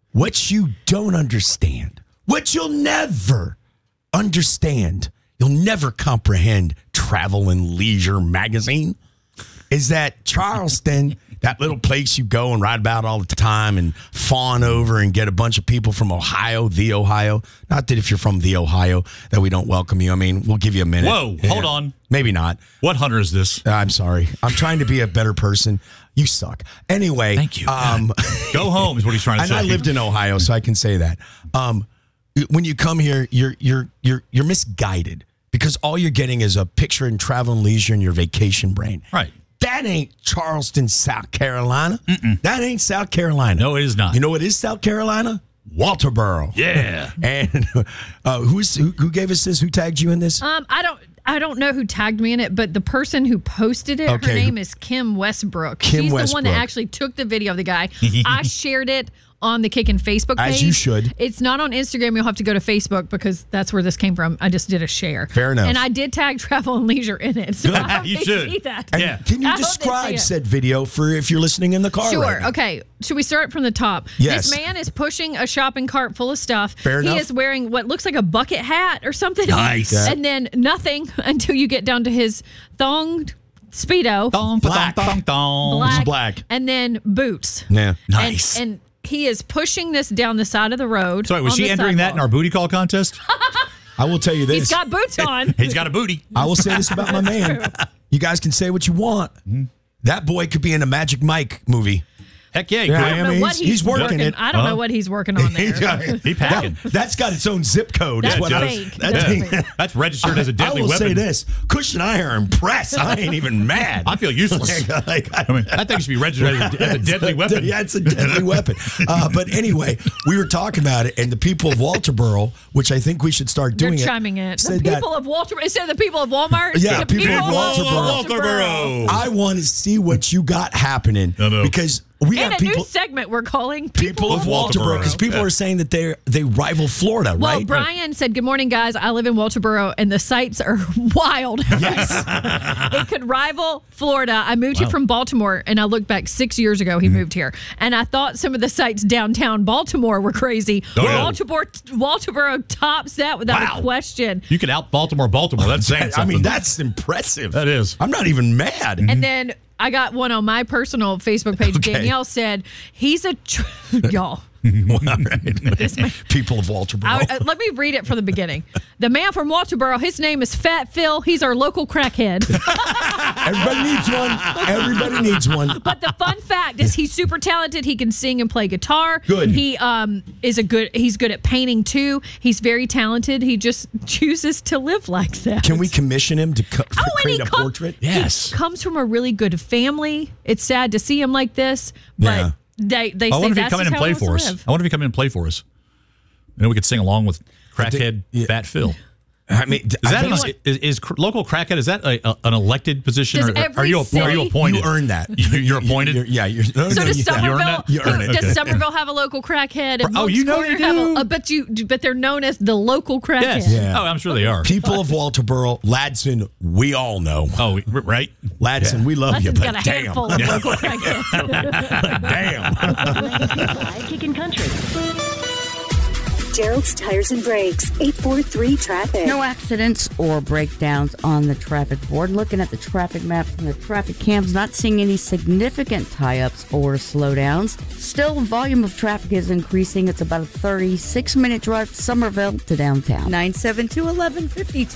what you don't understand, what you'll never understand, you'll never comprehend Travel and Leisure magazine, is that Charleston, that little place you go and write about all the time and fawn over and get a bunch of people from Ohio, the Ohio. Not that if you're from the Ohio that we don't welcome you. I mean, we'll give you a minute. Whoa, hold on. Maybe not. What hunter is this? I'm sorry. I'm trying to be a better person. You suck. Anyway. Thank you. Go home is what he's trying to say. And I lived in Ohio, so I can say that. When you come here, you're misguided because all you're getting is a picture in Travel and Leisure in your vacation brain. Right. That ain't Charleston, South Carolina. That ain't South Carolina. No, it is not. You know what is South Carolina? Walterboro. Yeah. And who gave us this? Who tagged you in this? I don't know who tagged me in it, but the person who posted it, her name is Kim Westbrook. She's the one that actually took the video of the guy. I shared it on the Kickin' Facebook page. As you should. It's not on Instagram. You'll have to go to Facebook because that's where this came from. I just did a share. Fair enough. And I did tag Travel and Leisure in it. So I hope You they should. see that. Yeah. Can you describe said video for if you're listening in the car? Sure. Right now? Okay. Should we start from the top? Yes. This man is pushing a shopping cart full of stuff. Fair enough. He is wearing what looks like a bucket hat or something. Nice. Yeah. And then nothing until you get down to his thonged Speedo. Black. Black. Black. And then boots. Yeah. Nice. And he is pushing this down the side of the road. Sorry, was on she the entering that in sidewalk. our booty call contest? I will tell you this. He's got boots on. He's got a booty. I will say this about my man. You guys can say what you want. That boy could be in a Magic Mike movie. Heck yeah, he Yeah, could. I don't know I mean, what he's working it. I don't know what he's working on there. He packing. That's got its own zip code. That's is what fake. That's That's That's registered as a deadly I will weapon. say this. Cush and I are impressed. I ain't even mad. I feel useless. I mean, that thing should be registered as a deadly weapon. Yeah, it's a deadly weapon. But anyway, we were talking about it, and the people of Walterboro, which I think we should start They're doing chiming in. The said that- people of Walterboro. Instead of the people of Walmart. Yeah, the people of Walterboro. I want to see what you got happening because we In have a people new segment we're calling people of Walterboro because people are saying that they rival Florida, Well, right? Brian said, "Good morning, guys. I live in Walterboro, and the sights are wild. Yes. It could rival Florida. I moved here from Baltimore, and I looked back 6 years ago. He moved here, and I thought some of the sights downtown Baltimore were crazy. Oh, yeah. Walterboro tops that without a question. You can out Baltimore. That's saying I something. mean, that's impressive. That is. I'm not even mad. And then I got one on my personal Facebook page. Okay. Danielle said, he's a... y'all. All right. People of Walterboro. Let me read it from the beginning. The man from Walterboro, his name is Fat Phil. He's our local crackhead. Everybody needs one. Everybody needs one. But the fun fact is he's super talented. He can sing and play guitar. Good. He he's good at painting too. He's very talented. He just chooses to live like that. Can we commission him to and create he a portrait? Yes. He comes from a really good family. It's sad to see him like this, but Yeah. they I say wonder if he'd that's come in just and how play he wants for to us. live. I wonder if he'd come in and play for us. And then we could sing along with crackhead Fat Phil. I mean, Is that is local crackhead? Is that an elected position, Does or every are you city- appointed? you earned that. You're appointed. You're So does Somerville? You earn it. Does Somerville have a local crackhead? And Oh, Moncks you know Corner they have do. but they're known as the local crackhead. Yes. Yeah. Oh, I'm sure they are. People of Walterboro, Ladson, we all know. Oh, right. Ladson, we love you, Hudson's but got a damn. handful of local crackheads. Damn. Kickin' Country. Gerald's Tires and Brakes, 843-TRAFFIC. No accidents or breakdowns on the traffic board. Looking at the traffic maps and the traffic cams, not seeing any significant tie-ups or slowdowns. Still, volume of traffic is increasing. It's about a 36-minute drive from Somerville to downtown. 972-1152.